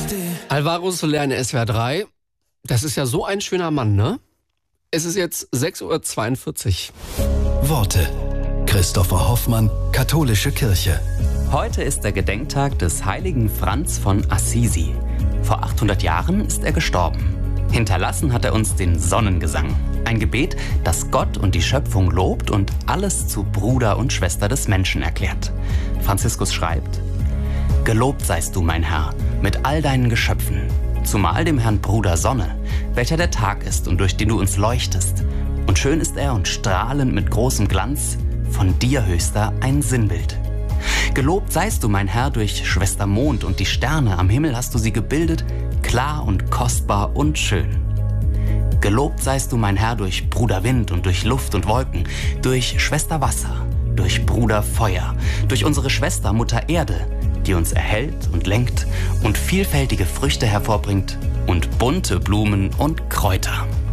Alvaro Soler in SWR 3. Das ist ja so ein schöner Mann, ne? Es ist jetzt 6:42 Uhr. Worte. Christopher Hoffmann, Katholische Kirche. Heute ist der Gedenktag des heiligen Franz von Assisi. Vor 800 Jahren ist er gestorben. Hinterlassen hat er uns den Sonnengesang. Ein Gebet, das Gott und die Schöpfung lobt und alles zu Bruder und Schwester des Menschen erklärt. Franziskus schreibt: Gelobt seist du, mein Herr, mit all deinen Geschöpfen, zumal dem Herrn Bruder Sonne, welcher der Tag ist und durch den du uns leuchtest. Und schön ist er und strahlend mit großem Glanz, von dir, Höchster, ein Sinnbild. Gelobt seist du, mein Herr, durch Schwester Mond und die Sterne, am Himmel hast du sie gebildet, klar und kostbar und schön. Gelobt seist du, mein Herr, durch Bruder Wind und durch Luft und Wolken, durch Schwester Wasser, durch Bruder Feuer, durch unsere Schwester Mutter Erde, die uns erhält und lenkt und vielfältige Früchte hervorbringt und bunte Blumen und Kräuter.